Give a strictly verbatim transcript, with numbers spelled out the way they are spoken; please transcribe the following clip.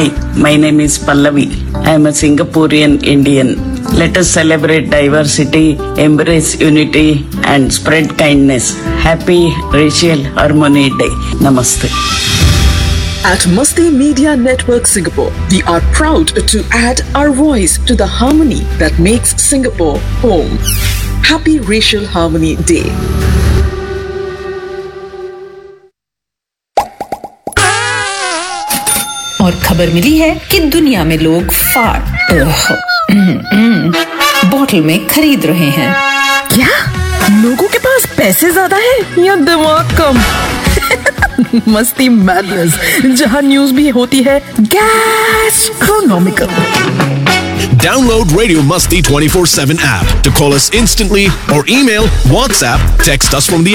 Hi, my name is Pallavi. I am a Singaporean Indian. Let us celebrate diversity, embrace unity and spread kindness. Happy Racial Harmony Day. Namaste. At Masti Media Network Singapore, we are proud to add our voice to the harmony that makes Singapore home. Happy Racial Harmony Day. और खबर मिली है कि दुनिया में लोग फाट bottle में खरीद रहे हैं। क्या? लोगों के पास पैसे ज्यादा है या दिमाग कम? मस्ती मैडनेस, जहां न्यूज भी होती है गैस्ट्रोनॉमिकल। Download Radio Musti twenty-four seven app to call us instantly or email, WhatsApp, text us from the